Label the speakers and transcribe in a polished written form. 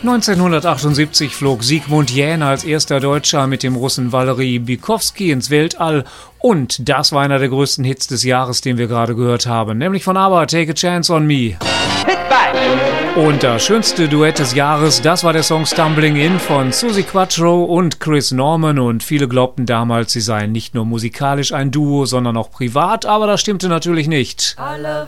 Speaker 1: 1978 flog Sigmund Jähn als erster Deutscher mit dem Russen Valery Bykovsky ins Weltall. Und das war einer der größten Hits des Jahres, den wir gerade gehört haben, nämlich von ABBA, Take a Chance on Me. Und das schönste Duett des Jahres, das war der Song Stumbling In von Suzi Quatro und Chris Norman. Und viele glaubten damals, sie seien nicht nur musikalisch ein Duo, sondern auch privat, aber das stimmte natürlich nicht.